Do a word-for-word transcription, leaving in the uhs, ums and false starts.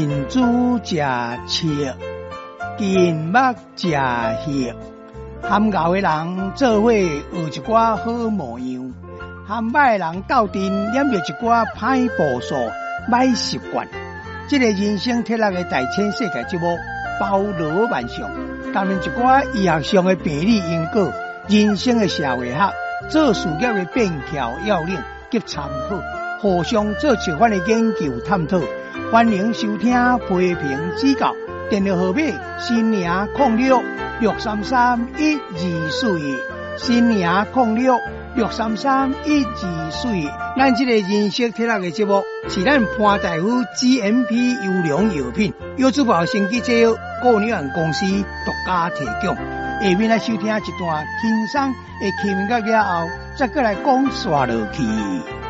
近朱食赤，近目食血。含牛的人做伙学一寡好模样，含歹人斗阵染着一寡歹步数、歹习惯。这个人生铁六的大千世界节目包罗万象，谈论一寡医学上的病理因果、人生的社会学、做事业的便条要领及参考，互相做一番的研究探讨。欢迎收听批评指教，电话号码新年零六六三三一二四一，新年零六六三三一二四一。咱这个人生铁六的节目是咱潘大夫 G M P 优良药品优质保鲜机制顾问有限公司独家提供。下面来收听一段轻松的轻音乐了后，再过来讲刷落去。